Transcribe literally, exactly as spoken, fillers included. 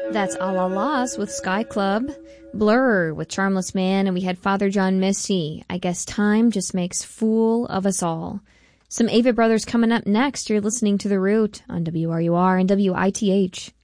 That's A La Las with Sky Club, Blur with Charmless Man, and we had Father John Misty. I guess time just makes fool of us all. Some Avett Brothers coming up next. You're listening to The Root on W R U R and W I T H.